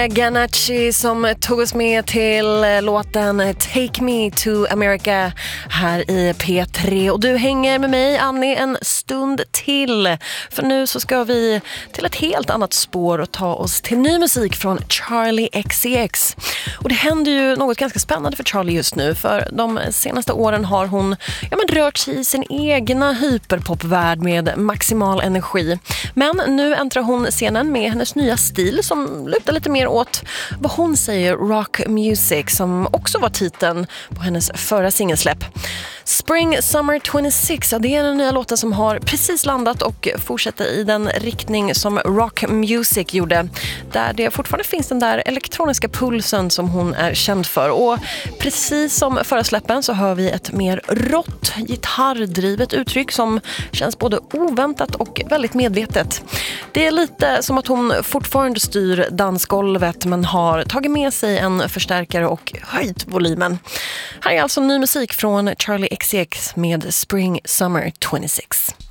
Ganacci som tog oss med till låten Take Me to America här i P3. Och du hänger med mig, Annie, en stund till. För nu så ska vi till ett helt annat spår och ta oss till ny musik från Charli XCX. Och det händer ju något ganska spännande för Charli just nu. För de senaste åren har hon rört sig i sin egna hyperpopvärld med maximal energi. Men nu äntrar hon scenen med hennes nya stil som lutar lite mer åt vad hon säger rock music, som också var titeln på hennes förra singelsläpp. Spring Summer 26, det är den nya låten som har precis landat och fortsätter i den riktning som rock music gjorde, där det fortfarande finns den där elektroniska pulsen som hon är känd för. Och precis som förra släppen så hör vi ett mer rått, gitarrdrivet uttryck som känns både oväntat och väldigt medvetet. Det är lite som att hon fortfarande styr dansgolvet men har tagit med sig en förstärkare och höjt volymen. Här är alltså ny musik från Charli XCX med Spring Summer 26.